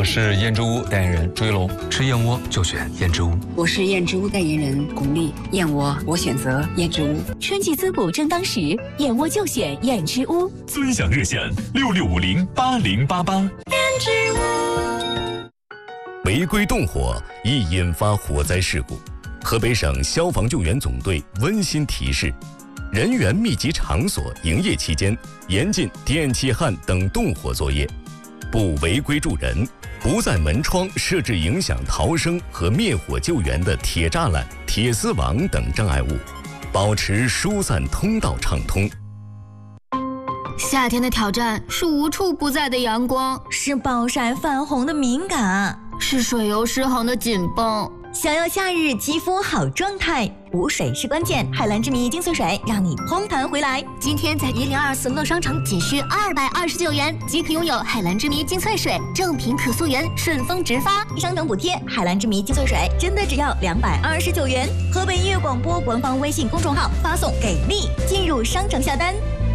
是燕之屋代言人朱一龙， 吃燕窝就选燕之屋。 我是燕之屋代言人巩俐，燕窝我选择燕之屋。 春季滋补正当时，燕窝就选燕之屋。 尊享热线66508088。燕之屋。违规动火易引发火灾事故，河北省消防救援总队温馨提示：人员密集场所营业期间，严禁电气焊等动火作业，不违规助人，不在门窗设置影响逃生和灭火救援的铁栅栏、铁丝网等障碍物，保持疏散通道畅通。 夏天的挑战是无处不在的阳光， 是暴晒泛红的敏感， 是水油失衡的紧绷。 想要夏日肌肤好状态，补水是关键。海蓝之谜精粹水让你嘭弹回来。 今天在1024乐商城仅需229元即可拥有海蓝之谜精粹水，正品可溯源，顺丰直发， 商城补贴。海蓝之谜精粹水真的只要229元。河北音乐广播官方微信公众号发送给力进入商城下单。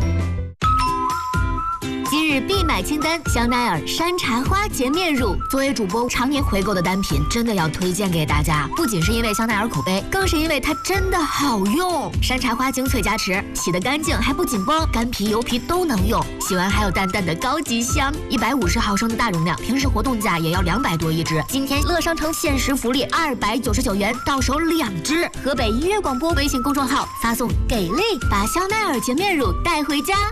今日必买清单：香奈儿山茶花洁面乳。作为主播常年回购的单品，真的要推荐给大家。不仅是因为香奈儿口碑，更是因为它真的好用。山茶花精粹加持，洗得干净还不紧绷，干皮油皮都能用。洗完还有淡淡的高级香。150毫升的大容量，平时活动价也要200多一支。今天乐商城限时福利299元，到手2支。河北音乐广播微信公众号发送给力，把香奈儿洁面乳带回家。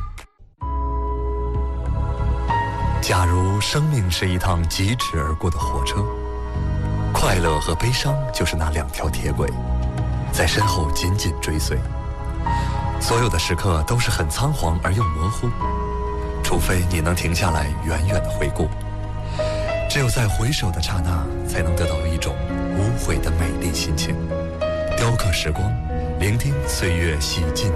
假如生命是一趟疾驰而过的火车，快乐和悲伤就是那2条铁轨，在身后紧紧追随。所有的时刻都是很仓皇而又模糊，除非你能停下来远远的回顾。只有在回首的刹那，才能得到一种无悔的美丽心情。雕刻时光，聆听岁月洗尽